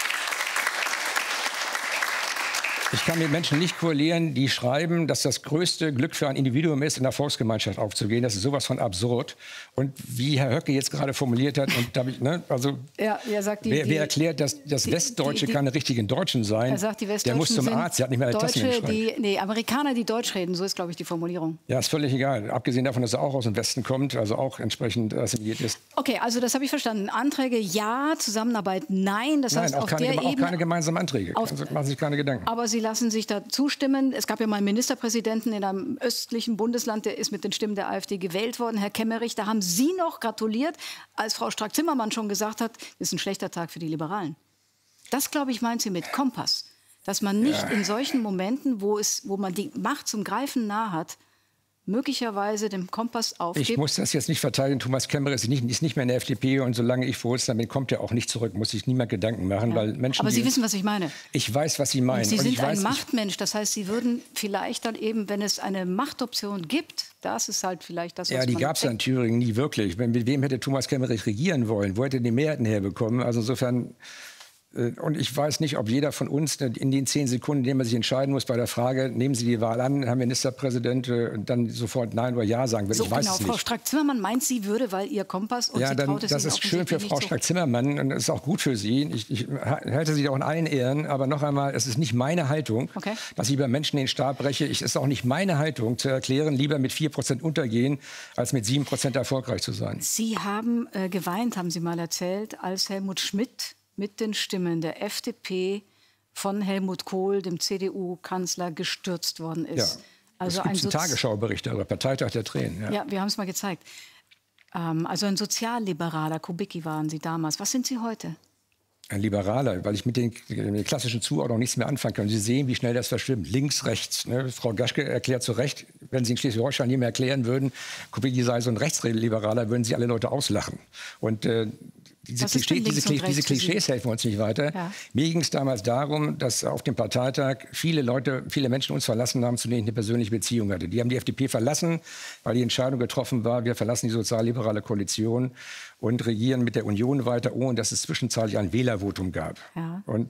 Ich kann mit Menschen nicht koalieren, die schreiben, dass das größte Glück für ein Individuum ist, in der Volksgemeinschaft aufzugehen. Das ist sowas von absurd. Und wie Herr Höcke jetzt gerade formuliert hat, und da ich, ne, also ja, er sagt, die, wer, die, wer erklärt, dass, dass die, Westdeutsche die, die, keine richtigen Deutschen sein, er sagt, die der muss zum Arzt, der hat nicht mehr eine Tasse im Schrank. Die, nee, Amerikaner, die Deutsch reden, so ist, glaube ich, die Formulierung. Ja, ist völlig egal. Abgesehen davon, dass er auch aus dem Westen kommt, also auch entsprechend assimiliert ist. Okay, also das habe ich verstanden. Anträge ja, Zusammenarbeit nein. Das Nein, heißt, auch auf keine, der auch Ebene, keine gemeinsamen Anträge. Auf, also machen Sie sich keine Gedanken. Aber Sie lassen sich da zustimmen. Es gab ja mal einen Ministerpräsidenten in einem östlichen Bundesland, der ist mit den Stimmen der AfD gewählt worden, Herr Kemmerich. Da haben Sie noch gratuliert, als Frau Strack-Zimmermann schon gesagt hat, das ist ein schlechter Tag für die Liberalen. Das, glaube ich, meint sie mit Kompass. Dass man nicht ja. in solchen Momenten, wo, es, wo man die Macht zum Greifen nah hat, möglicherweise den Kompass aufgibt. Ich muss das jetzt nicht verteidigen. Thomas Kemmerich ist nicht, ist nicht mehr in der F D P. Und solange ich Vorsitzender bin, kommt er auch nicht zurück. Muss sich niemand Gedanken machen. Ja. Weil Menschen, Aber Sie die, wissen, was ich meine. Ich weiß, was Sie meinen. Und Sie sind und ich ein weiß, Machtmensch. Das heißt, Sie würden vielleicht dann eben, wenn es eine Machtoption gibt, das ist halt vielleicht das, was Ja, die gab es ja in Thüringen nie wirklich. Mit wem hätte Thomas Kemmerich regieren wollen? Wo hätte er die Mehrheiten herbekommen? Also insofern... Und ich weiß nicht, ob jeder von uns in den zehn Sekunden, in denen man sich entscheiden muss bei der Frage, nehmen Sie die Wahl an, Herr Ministerpräsident, und dann sofort Nein oder Ja sagen will. So, ich weiß genau. es nicht. Frau Strack-Zimmermann meint, sie würde, weil ihr Kompass und ja, sie dann, traut es das Ihnen ist schön für Frau so. Strack-Zimmermann und das ist auch gut für sie. Ich, ich halte sie auch in allen Ehren, aber noch einmal, es ist nicht meine Haltung, okay. dass ich bei Menschen den Stab breche. Es ist auch nicht meine Haltung zu erklären, lieber mit vier Prozent untergehen, als mit sieben Prozent erfolgreich zu sein. Sie haben äh, geweint, haben Sie mal erzählt, als Helmut Schmidt mit den Stimmen der F D P von Helmut Kohl, dem C D U-Kanzler, gestürzt worden ist. Ja, also es gibt ein einen Tagesschau-Bericht, der Parteitag der Tränen. Ja, ja wir haben es mal gezeigt. Ähm, also ein sozialliberaler Kubicki waren Sie damals. Was sind Sie heute? Ein Liberaler, weil ich mit den, den klassischen Zuordnungen nichts mehr anfangen kann. Sie sehen, wie schnell das verschwimmt. Links, rechts. Ne? Frau Gaschke erklärt zu Recht, wenn Sie in Schleswig-Holstein nie mehr erklären würden, Kubicki sei so ein Rechtsliberaler, würden Sie alle Leute auslachen. Und äh, Diese, Klischee, diese, diese Klischees helfen uns nicht weiter. Ja. Mir ging es damals darum, dass auf dem Parteitag viele Leute, viele Menschen uns verlassen haben, zu denen ich eine persönliche Beziehung hatte. Die haben die F D P verlassen, weil die Entscheidung getroffen war, wir verlassen die sozialliberale Koalition und regieren mit der Union weiter, ohne dass es zwischenzeitlich ein Wählervotum gab. Ja. Und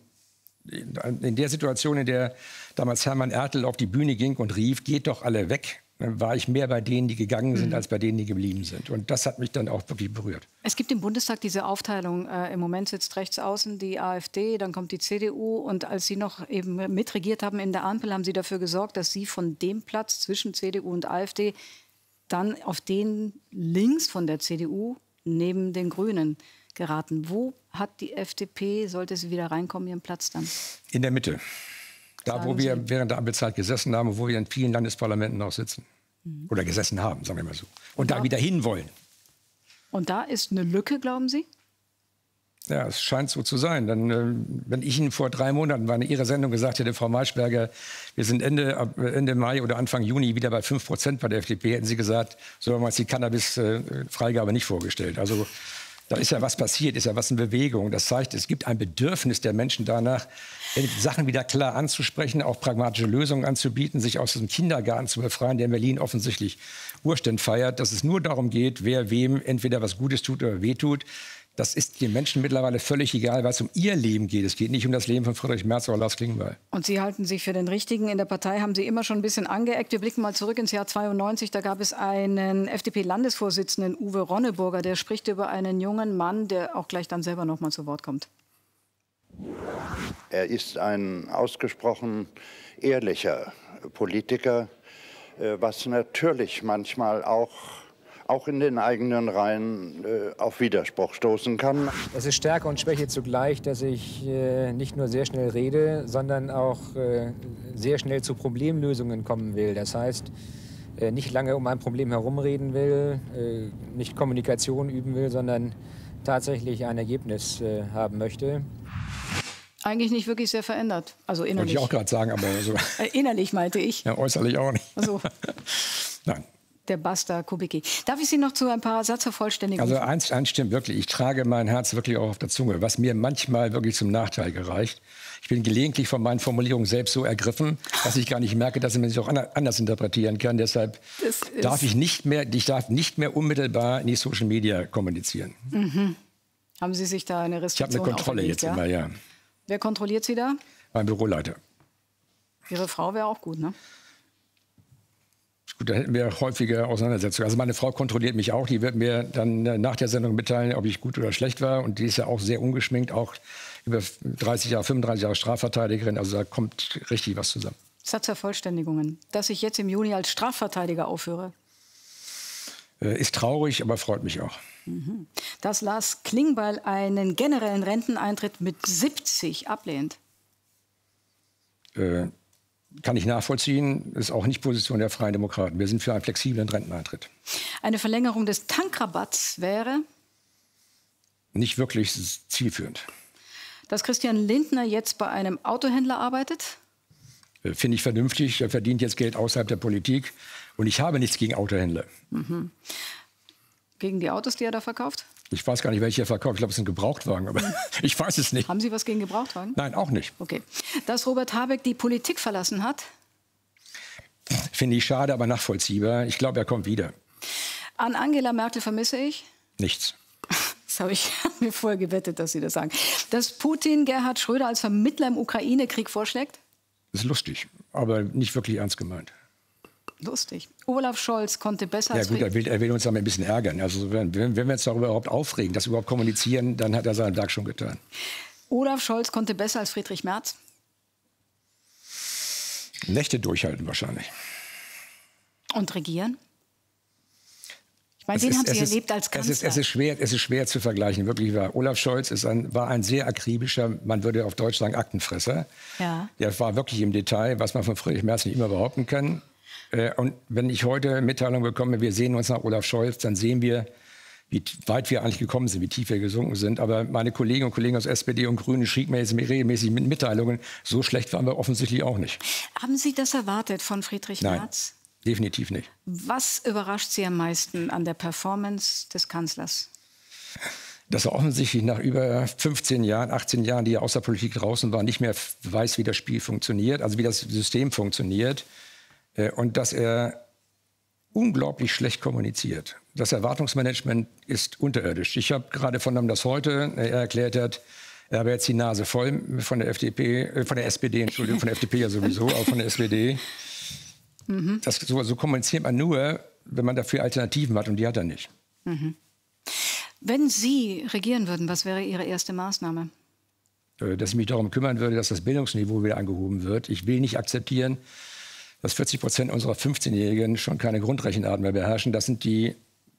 in der Situation, in der damals Hermann Ertl auf die Bühne ging und rief, geht doch alle weg, war ich mehr bei denen, die gegangen sind, mhm. als bei denen, die geblieben sind. Und das hat mich dann auch wirklich berührt. Es gibt im Bundestag diese Aufteilung. Äh, im Moment sitzt rechts außen die AfD, dann kommt die C D U. Und als Sie noch eben mitregiert haben in der Ampel, haben Sie dafür gesorgt, dass Sie von dem Platz zwischen C D U und AfD dann auf den links von der C D U neben den Grünen geraten. Wo hat die F D P, sollte sie wieder reinkommen, ihren Platz dann? In der Mitte. Da, wo wir während der Ampelzeit gesessen haben, wo wir in vielen Landesparlamenten auch sitzen. Mhm. Oder gesessen haben, sagen wir mal so. Und da wieder hin wollen. Und da ist eine Lücke, glauben Sie? Ja, es scheint so zu sein. Dann, äh, wenn ich Ihnen vor drei Monaten bei Ihrer Sendung gesagt hätte, Frau Maischberger, wir sind Ende, ab Ende Mai oder Anfang Juni wieder bei fünf Prozent bei der F D P, hätten Sie gesagt, so haben wir uns die Cannabis-Freigabe nicht vorgestellt. Also da ist ja was passiert, ist ja was in Bewegung. Das zeigt, es gibt ein Bedürfnis der Menschen danach, Sachen wieder klar anzusprechen, auch pragmatische Lösungen anzubieten, sich aus diesem Kindergarten zu befreien, der in Berlin offensichtlich Urständ feiert, dass es nur darum geht, wer wem entweder was Gutes tut oder wehtut. Das ist den Menschen mittlerweile völlig egal, weil es um ihr Leben geht. Es geht nicht um das Leben von Friedrich Merz oder Lars Klingbeil. Und Sie halten sich für den Richtigen. In der Partei haben Sie immer schon ein bisschen angeeckt. Wir blicken mal zurück ins Jahr zweiundneunzig. Da gab es einen F D P-Landesvorsitzenden, Uwe Ronneburger, der spricht über einen jungen Mann, der auch gleich dann selber noch mal zu Wort kommt. Er ist ein ausgesprochen ehrlicher Politiker, was natürlich manchmal auch auch in den eigenen Reihen äh, auf Widerspruch stoßen kann. Es ist Stärke und Schwäche zugleich, dass ich äh, nicht nur sehr schnell rede, sondern auch äh, sehr schnell zu Problemlösungen kommen will. Das heißt, äh, nicht lange um ein Problem herumreden will, äh, nicht Kommunikation üben will, sondern tatsächlich ein Ergebnis äh, haben möchte. Eigentlich nicht wirklich sehr verändert. Also innerlich. Wollte ich auch gerade sagen, aber so. äh, innerlich meinte ich. Ja, äußerlich auch nicht. Also. Nein. Der Basta Kubicki. Darf ich Sie noch zu ein paar Satzvervollständigungen? Also eins, eins stimmt wirklich. Ich trage mein Herz wirklich auch auf der Zunge, was mir manchmal wirklich zum Nachteil gereicht. Ich bin gelegentlich von meinen Formulierungen selbst so ergriffen, dass ich gar nicht merke, dass man sich auch anders interpretieren kann. Deshalb darf ich nicht mehr, ich darf nicht mehr unmittelbar in die Social Media kommunizieren. Mhm. Haben Sie sich da eine Restriktion? Ich habe eine Kontrolle jetzt ja? immer, ja. Wer kontrolliert Sie da? Mein Büroleiter. Ihre Frau wäre auch gut, ne? Gut, da hätten wir häufige Auseinandersetzungen. Also meine Frau kontrolliert mich auch. Die wird mir dann nach der Sendung mitteilen, ob ich gut oder schlecht war. Und die ist ja auch sehr ungeschminkt, auch über dreißig Jahre, fünfunddreißig Jahre Strafverteidigerin. Also da kommt richtig was zusammen. Satzvervollständigungen. Dass ich jetzt im Juni als Strafverteidiger aufhöre? Äh, ist traurig, aber freut mich auch. Mhm. Dass Lars Klingbeil einen generellen Renteneintritt mit siebzig ablehnt? Äh, Kann ich nachvollziehen, ist auch nicht Position der Freien Demokraten. Wir sind für einen flexiblen Renteneintritt. Eine Verlängerung des Tankrabatts wäre? Nicht wirklich zielführend. Dass Christian Lindner jetzt bei einem Autohändler arbeitet? Finde ich vernünftig. Er verdient jetzt Geld außerhalb der Politik. Und ich habe nichts gegen Autohändler. Mhm. Gegen die Autos, die er da verkauft? Ich weiß gar nicht, welche er verkauft. Ich glaube, es sind Gebrauchtwagen, aber ich weiß es nicht. Haben Sie was gegen Gebrauchtwagen? Nein, auch nicht. Okay. Dass Robert Habeck die Politik verlassen hat? Finde ich schade, aber nachvollziehbar. Ich glaube, er kommt wieder. An Angela Merkel vermisse ich? Nichts. Das habe ich mir vorher gewettet, dass Sie das sagen. Dass Putin Gerhard Schröder als Vermittler im Ukraine-Krieg vorschlägt? Das ist lustig, aber nicht wirklich ernst gemeint. Lustig. Olaf Scholz konnte besser ja, als... gut, er will, er will uns damit ein bisschen ärgern. Also wenn, wenn wir uns darüber überhaupt aufregen, das überhaupt kommunizieren, dann hat er seinen Tag schon getan. Olaf Scholz konnte besser als Friedrich Merz? Nächte durchhalten wahrscheinlich. Und regieren? Ich meine, den haben Sie erlebt als Kanzler. Es ist, es, ist schwer, es ist schwer zu vergleichen, wirklich wahr. Olaf Scholz ist ein, war ein sehr akribischer, man würde auf Deutsch sagen, Aktenfresser. Ja. Der war wirklich im Detail, was man von Friedrich Merz nicht immer behaupten kann. Und wenn ich heute Mitteilung bekomme, wir sehen uns nach Olaf Scholz, dann sehen wir, wie weit wir eigentlich gekommen sind, wie tief wir gesunken sind. Aber meine Kolleginnen und Kollegen aus S P D und Grünen schicken mir jetzt regelmäßig mit Mitteilungen. So schlecht waren wir offensichtlich auch nicht. Haben Sie das erwartet von Friedrich Nein, Merz? Definitiv nicht. Was überrascht Sie am meisten an der Performance des Kanzlers? Dass er offensichtlich nach über fünfzehn Jahren, achtzehn Jahren, die er aus der Politik draußen war, nicht mehr weiß, wie das Spiel funktioniert, also wie das System funktioniert. Und dass er unglaublich schlecht kommuniziert. Das Erwartungsmanagement ist unterirdisch. Ich habe gerade vernommen, dass heute er erklärt hat, er habe jetzt die Nase voll von der F D P, von der S P D, Entschuldigung, von der F D P ja sowieso, auch von der S P D. Mhm. Das, so, so kommuniziert man nur, wenn man dafür Alternativen hat, und die hat er nicht. Mhm. Wenn Sie regieren würden, was wäre Ihre erste Maßnahme? Dass ich mich darum kümmern würde, dass das Bildungsniveau wieder angehoben wird. Ich will nicht akzeptieren, dass vierzig Prozent unserer fünfzehnjährigen schon keine Grundrechenart mehr beherrschen. Das sind die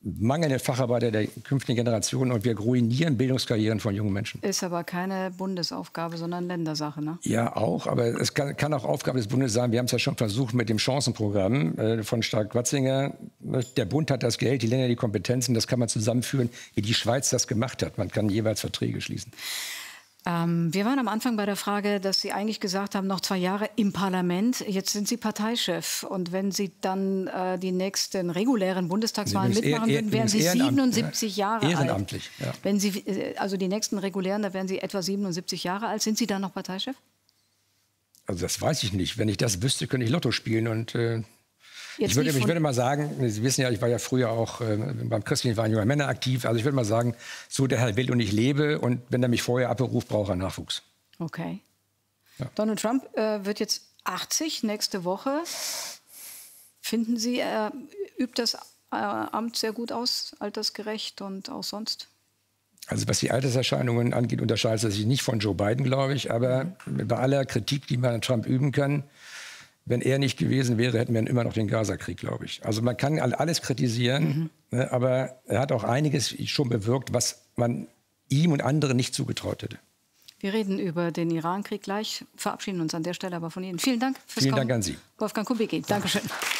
mangelnde Facharbeiter der künftigen Generation und wir ruinieren Bildungskarrieren von jungen Menschen. Ist aber keine Bundesaufgabe, sondern Ländersache, ne? Ja, auch, aber es kann, kann auch Aufgabe des Bundes sein. Wir haben es ja schon versucht mit dem Chancenprogramm äh, von Stark-Watzinger. Der Bund hat das Geld, die Länder die Kompetenzen, das kann man zusammenführen, wie die Schweiz das gemacht hat. Man kann jeweils Verträge schließen. Ähm, wir waren am Anfang bei der Frage, dass Sie eigentlich gesagt haben, noch zwei Jahre im Parlament. Jetzt sind Sie Parteichef. Und wenn Sie dann äh, die nächsten regulären Bundestagswahlen Nee, mitmachen eher- würden, wären Sie Ehrenamt- siebenundsiebzig Jahre alt. Ehrenamtlich, ja. Wenn Sie, äh, also die nächsten regulären, da wären Sie etwa siebenundsiebzig Jahre alt. Sind Sie dann noch Parteichef? Also das weiß ich nicht. Wenn ich das wüsste, könnte ich Lotto spielen. Und äh, Jetzt ich, würde, nicht ich von- würde mal sagen, Sie wissen ja, ich war ja früher auch äh, beim Christlichen Verein Junger Männer aktiv. Also ich würde mal sagen, so der Herr will und ich lebe. Und wenn er mich vorher abberuft, braucht er Nachwuchs. Okay. Ja. Donald Trump äh, wird jetzt achtzig nächste Woche. Finden Sie, er übt das äh, Amt sehr gut aus, altersgerecht und auch sonst? Also was die Alterserscheinungen angeht, unterscheidet er sich nicht von Joe Biden, glaube ich. Aber bei aller Kritik, die man an Trump üben kann, wenn er nicht gewesen wäre, hätten wir immer noch den Gaza-Krieg, glaube ich. Also man kann alles kritisieren, mhm. ne, aber er hat auch einiges schon bewirkt, was man ihm und anderen nicht zugetraut hätte. Wir reden über den Iran-Krieg gleich, verabschieden uns an der Stelle aber von Ihnen. Vielen Dank fürs Vielen Kommen. Dank an Sie. Wolfgang Kubicki, Dankeschön.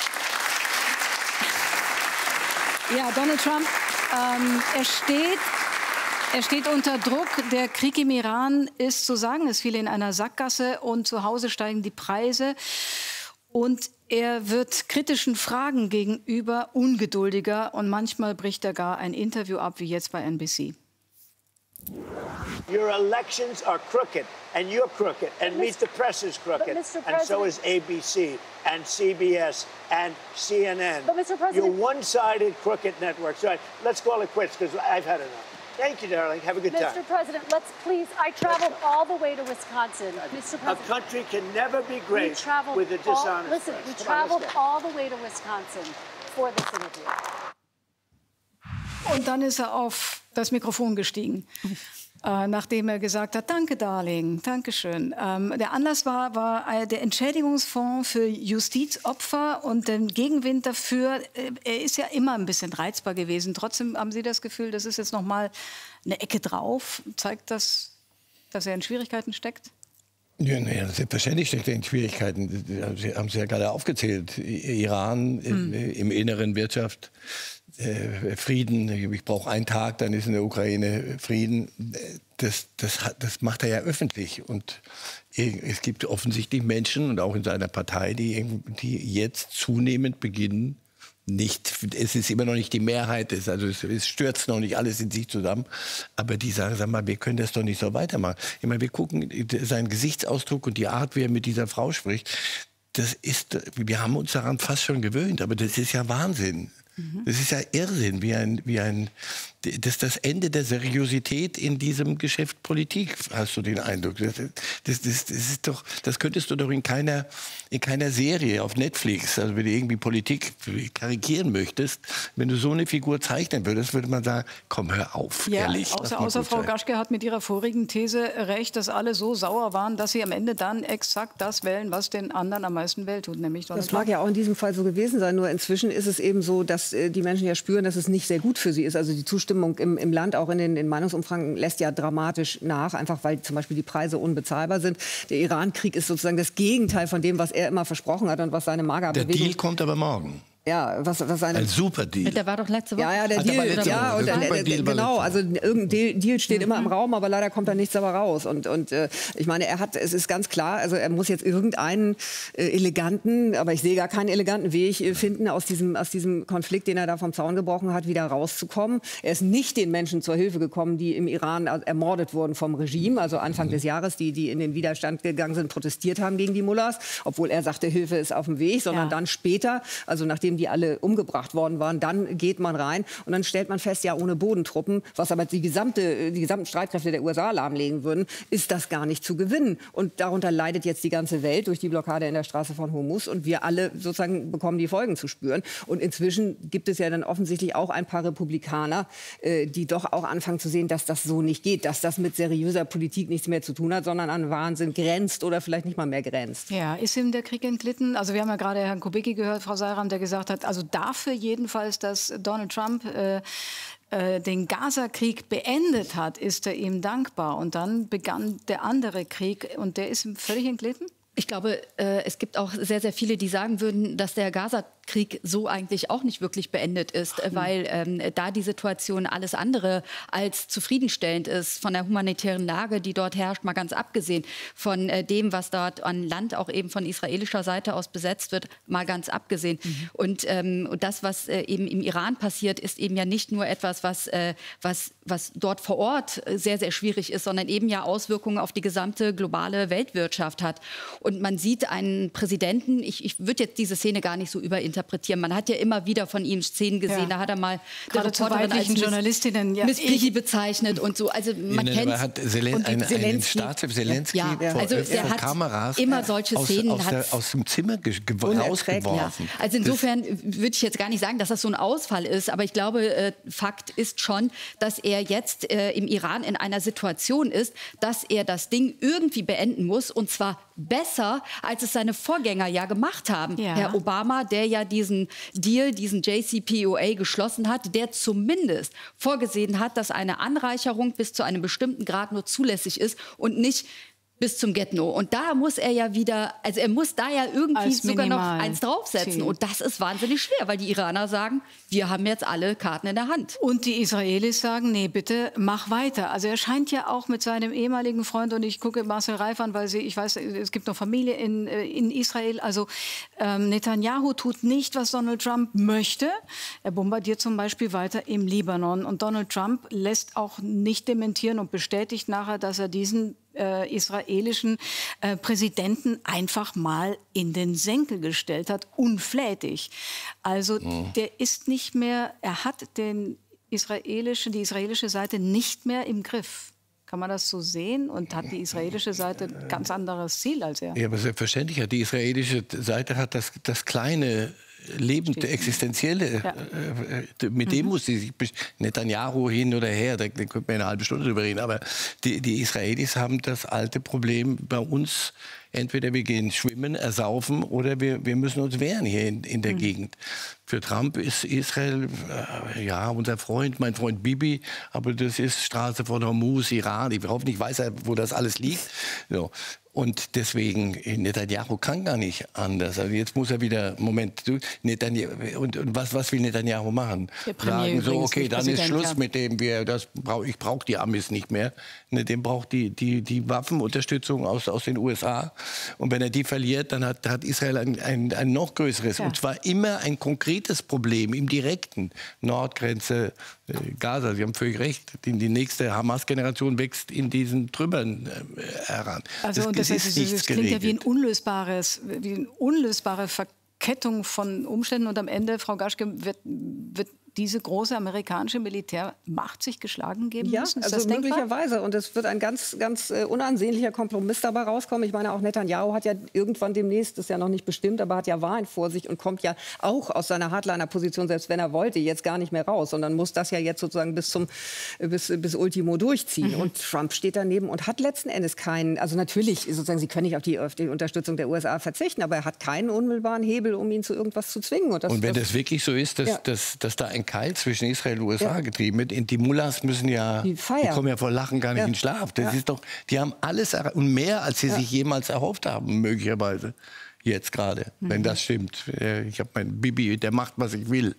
Ja, Donald Trump, ähm, er steht... Er steht unter Druck. Der Krieg im Iran ist, so sagen es viele, in einer Sackgasse und zu Hause steigen die Preise. Und er wird kritischen Fragen gegenüber ungeduldiger und manchmal bricht er gar ein Interview ab, wie jetzt bei N B C. Your elections are crooked, and you're crooked, and Meet the Press is crooked, and so is A B C, and C B S, and C N N. But Mister President, you're one-sided, crooked networks. All right, let's call it quits, because I've had enough. Thank you, darling. Have a good Mister time. Mister President, let's please. I traveled all the way to Wisconsin. Mister A President, country can never be we great traveled with a all, dishonest listen, press. we Come on, traveled let's go. all the way to Wisconsin for this interview. Und dann ist er auf das Mikrofon gestiegen, äh, nachdem er gesagt hat, danke, Darling, danke schön. Ähm, der Anlass war, war äh, der Entschädigungsfonds für Justizopfer und den Gegenwind dafür. Äh, er ist ja immer ein bisschen reizbar gewesen. Trotzdem haben Sie das Gefühl, das ist jetzt noch mal eine Ecke drauf. Zeigt das, dass er in Schwierigkeiten steckt? Ja, naja, selbstverständlich steckt er in Schwierigkeiten. Sie haben es ja gerade aufgezählt. Iran, hm. im, im Inneren Wirtschaft, äh, Frieden. Ich brauche einen Tag, dann ist in der Ukraine Frieden. Das, das, das macht er ja öffentlich. Und es gibt offensichtlich Menschen und auch in seiner Partei, die, die jetzt zunehmend beginnen, nicht, es ist immer noch nicht die Mehrheit, es, also es, es stürzt noch nicht alles in sich zusammen, aber die sagen, sag mal, wir können das doch nicht so weitermachen. Ich meine, wir gucken seinen Gesichtsausdruck und die Art, wie er mit dieser Frau spricht, das ist, wir haben uns daran fast schon gewöhnt, aber das ist ja Wahnsinn. Mhm. Das ist ja Irrsinn, wie ein, wie ein, das ist das Ende der Seriosität in diesem Geschäft Politik, hast du den Eindruck. Das, das, das, das, ist doch, das könntest du doch in keiner, in keiner Serie auf Netflix, also wenn du irgendwie Politik karikieren möchtest, wenn du so eine Figur zeichnen würdest, würde man sagen, komm, hör auf, ja, ehrlich. Außer, außer Frau Gaschke hat mit ihrer vorigen These recht, dass alle so sauer waren, dass sie am Ende dann exakt das wählen, was den anderen am meisten wehtut, nämlich Donald Das mag Trump. ja auch in diesem Fall so gewesen sein, nur inzwischen ist es eben so, dass äh, die Menschen ja spüren, dass es nicht sehr gut für sie ist. Also die Zustimmung im, im Land, auch in den in Meinungsumfragen, lässt ja dramatisch nach, einfach weil zum Beispiel die Preise unbezahlbar sind. Der Iran-Krieg ist sozusagen das Gegenteil von dem, was er immer versprochen hat und was seine Magerbewegung... Der Deal kommt aber morgen. Ja, was, was seine... Ein super Deal. Der war doch letzte Woche. Ja, ja, der Ach, der Deal, war letzte ja, Woche. und Der der, super der, Deal war genau, letzte also irgendein Deal, Deal steht Mhm. immer im Raum, aber leider kommt da nichts dabei raus. Und, und äh, ich meine, er hat, es ist ganz klar, also er muss jetzt irgendeinen äh, eleganten, aber ich sehe gar keinen eleganten Weg äh, finden, aus diesem, aus diesem Konflikt, den er da vom Zaun gebrochen hat, wieder rauszukommen. Er ist nicht den Menschen zur Hilfe gekommen, die im Iran ermordet wurden vom Regime, also Anfang des Jahres, die, die in den Widerstand gegangen sind, protestiert haben gegen die Mullahs, obwohl er sagte, Hilfe ist auf dem Weg, sondern Ja. dann später, also nachdem die alle umgebracht worden waren, dann geht man rein und dann stellt man fest, ja, ohne Bodentruppen, was aber die, gesamte, die gesamten Streitkräfte der U S A lahmlegen würden, ist das gar nicht zu gewinnen. Und darunter leidet jetzt die ganze Welt durch die Blockade in der Straße von Hormuz und wir alle sozusagen bekommen die Folgen zu spüren. Und inzwischen gibt es ja dann offensichtlich auch ein paar Republikaner, äh, die doch auch anfangen zu sehen, dass das so nicht geht, dass das mit seriöser Politik nichts mehr zu tun hat, sondern an Wahnsinn grenzt oder vielleicht nicht mal mehr grenzt. Ja, ist ihm der Krieg entglitten? Also wir haben ja gerade Herrn Kubicki gehört, Frau Seyram, der gesagt gesagt hat, also dafür jedenfalls, dass Donald Trump äh, äh, den Gaza-Krieg beendet hat, ist er ihm dankbar. Und dann begann der andere Krieg und der ist ihm völlig entglitten? Ich glaube, äh, es gibt auch sehr, sehr viele, die sagen würden, dass der Gaza-Krieg so eigentlich auch nicht wirklich beendet ist, äh, weil ähm, da die Situation alles andere als zufriedenstellend ist von der humanitären Lage, die dort herrscht, mal ganz abgesehen von äh, dem, was dort an Land auch eben von israelischer Seite aus besetzt wird, mal ganz abgesehen. Mhm. Und, ähm, und das, was äh, eben im Iran passiert, ist eben ja nicht nur etwas, was, äh, was, was dort vor Ort sehr, sehr schwierig ist, sondern eben ja Auswirkungen auf die gesamte globale Weltwirtschaft hat. Und man sieht einen Präsidenten, ich, ich würde jetzt diese Szene gar nicht so überinterpretieren. Man hat ja immer wieder von ihm Szenen gesehen. Ja. Da hat er mal gerade zu weiblichen Journalistinnen ja. Miss Piggy bezeichnet und so. Also man ja, kennt es. hat Zelen einen, einen Staatschef Zelensky ja. Ja. vor, Also äh, vor hat Kameras immer solche Szenen aus, aus, der, aus dem Zimmer rausgeworfen. Ja. Also insofern würde ich jetzt gar nicht sagen, dass das so ein Ausfall ist. Aber ich glaube, äh, Fakt ist schon, dass er jetzt äh, im Iran in einer Situation ist, dass er das Ding irgendwie beenden muss. Und zwar besser, als es seine Vorgänger ja gemacht haben. Ja. Herr Obama, der ja diesen Deal, diesen J C P O A geschlossen hat, der zumindest vorgesehen hat, dass eine Anreicherung bis zu einem bestimmten Grad nur zulässig ist und nicht bis zum Get-No. Und da muss er ja wieder, also er muss da ja irgendwie Als sogar noch Minimal- eins draufsetzen. Ziel. Und das ist wahnsinnig schwer, weil die Iraner sagen, wir haben jetzt alle Karten in der Hand. Und die Israelis sagen, nee, bitte mach weiter. Also er scheint ja auch mit seinem ehemaligen Freund, und ich gucke Marcel Reif an, weil sie, ich weiß, es gibt noch Familie in, in Israel. Also ähm, Netanyahu tut nicht, was Donald Trump möchte. Er bombardiert zum Beispiel weiter im Libanon. Und Donald Trump lässt auch nicht dementieren und bestätigt nachher, dass er diesen Äh, israelischen äh, Präsidenten einfach mal in den Senkel gestellt hat, unflätig. Also mhm. der ist nicht mehr, er hat den israelischen, die israelische Seite nicht mehr im Griff. Kann man das so sehen? Und hat die israelische Seite ein ganz anderes Ziel als er? Ja, aber selbstverständlich hat die israelische Seite hat das, das kleine lebende, existenzielle, ja. äh, mit dem mhm. muss sie sich, Netanyahu hin oder her, da, da könnte man eine halbe Stunde drüber reden, aber die, die Israelis haben das alte Problem bei uns, entweder wir gehen schwimmen, ersaufen oder wir, wir müssen uns wehren hier in, in der mhm. Gegend. Für Trump ist Israel, äh, ja, unser Freund, mein Freund Bibi, aber das ist Straße von Hormuz, Iran, ich hoffentlich weiß er, wo das alles liegt. So. Und deswegen, Netanyahu kann gar nicht anders. Also jetzt muss er wieder, Moment, du, Netanyahu, und, und was, was will Netanyahu machen? Sagen so, okay, dann ist Schluss ja. mit dem, wir, das brauch, ich brauche die Amis nicht mehr. Ne, dem braucht die, die, die Waffenunterstützung aus, aus den U S A. Und wenn er die verliert, dann hat, hat Israel ein, ein, ein noch größeres. Ja. Und zwar immer ein konkretes Problem im direkten. Nordgrenze, äh, Gaza, Sie haben völlig recht. Die, die nächste Hamas-Generation wächst in diesen Trümmern äh, heran. Also das, und das, das, ist, das, das klingt ja wie, ein unlösbares, wie eine unlösbare Verkettung von Umständen. Und am Ende, Frau Gaschke, wird, wird diese große amerikanische Militärmacht sich geschlagen geben ja, müssen? Ist also das möglicherweise. Und es wird ein ganz, ganz uh, unansehnlicher Kompromiss dabei rauskommen. Ich meine, auch Netanyahu hat ja irgendwann demnächst, das ist ja noch nicht bestimmt, aber hat ja Wahlen vor sich und kommt ja auch aus seiner Hardliner-Position, selbst wenn er wollte, jetzt gar nicht mehr raus. Sondern muss das ja jetzt sozusagen bis zum bis, bis Ultimo durchziehen. Mhm. Und Trump steht daneben und hat letzten Endes keinen, also natürlich, sozusagen, Sie können nicht auf die, auf die Unterstützung der U S A verzichten, aber er hat keinen unmittelbaren Hebel, um ihn zu irgendwas zu zwingen. Und, das, und wenn das, das wirklich so ist, dass, ja. dass, dass da ein Keil zwischen Israel und U S A ja. getrieben wird. Die Mullahs müssen ja, die, die kommen ja vor Lachen gar nicht ja. in Schlaf. Das ja. ist doch, die haben alles und mehr, als sie ja. sich jemals erhofft haben, möglicherweise jetzt gerade, mhm. wenn das stimmt. Ich habe mein Bibi, der macht, was ich will.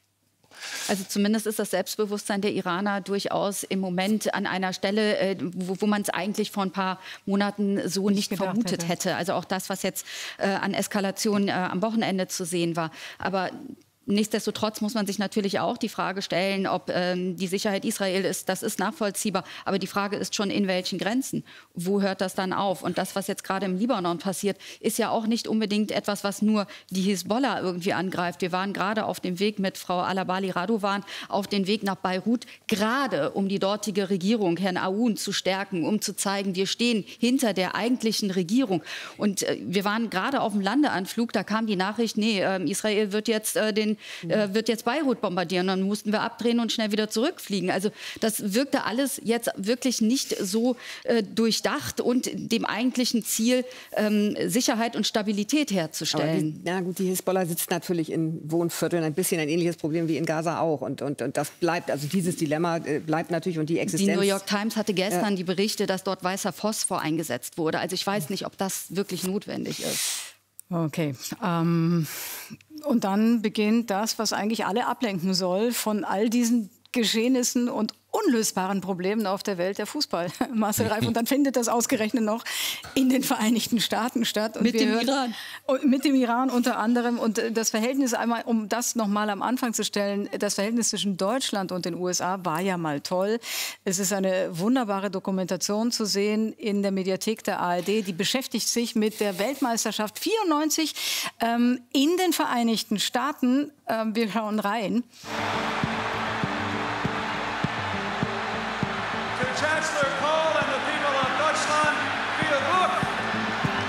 Also zumindest ist das Selbstbewusstsein der Iraner durchaus im Moment an einer Stelle, äh, wo, wo man es eigentlich vor ein paar Monaten so nicht, nicht vermutet hätte. hätte. Also auch das, was jetzt äh, an Eskalation äh, am Wochenende zu sehen war. Aber nichtsdestotrotz muss man sich natürlich auch die Frage stellen, ob ähm, die Sicherheit Israel ist, das ist nachvollziehbar. Aber die Frage ist schon, in welchen Grenzen? Wo hört das dann auf? Und das, was jetzt gerade im Libanon passiert, ist ja auch nicht unbedingt etwas, was nur die Hisbollah irgendwie angreift. Wir waren gerade auf dem Weg mit Frau Al-Abali Radovan auf den Weg nach Beirut, gerade um die dortige Regierung, Herrn Aoun, zu stärken, um zu zeigen, wir stehen hinter der eigentlichen Regierung. Und äh, wir waren gerade auf dem Landeanflug, da kam die Nachricht, nee, äh, Israel wird jetzt äh, den Israel äh, wird jetzt Beirut bombardieren. Dann mussten wir abdrehen und schnell wieder zurückfliegen. Also das wirkte alles jetzt wirklich nicht so äh, durchdacht und dem eigentlichen Ziel, ähm, Sicherheit und Stabilität herzustellen. Na gut, die Hisbollah sitzt natürlich in Wohnvierteln, ein bisschen ein ähnliches Problem wie in Gaza auch. Und, und, und das bleibt, also dieses Dilemma äh, bleibt natürlich und die Existenz. Die New York Times hatte gestern ja. die Berichte, dass dort weißer Phosphor eingesetzt wurde. Also ich weiß nicht, ob das wirklich notwendig ist. Okay. Ähm, und dann beginnt das, was eigentlich alle ablenken soll von all diesen Geschehnissen und unlösbaren Problemen auf der Welt, der Fußball, Marcel Reif. Und dann findet das ausgerechnet noch in den Vereinigten Staaten statt. Und mit wir dem hören, Iran. Mit dem Iran unter anderem. Und das Verhältnis einmal, um das noch mal am Anfang zu stellen, das Verhältnis zwischen Deutschland und den U S A war ja mal toll. Es ist eine wunderbare Dokumentation zu sehen in der Mediathek der A R D. Die beschäftigt sich mit der Weltmeisterschaft vierundneunzig ähm, in den Vereinigten Staaten. Ähm, wir schauen rein. Chancellor